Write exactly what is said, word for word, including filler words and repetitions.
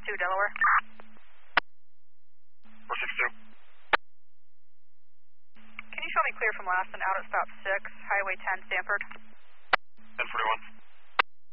two, Delaware. four six two. Can you show me clear from Laston out at stop six, Highway ten, Stanford? ten forty-one.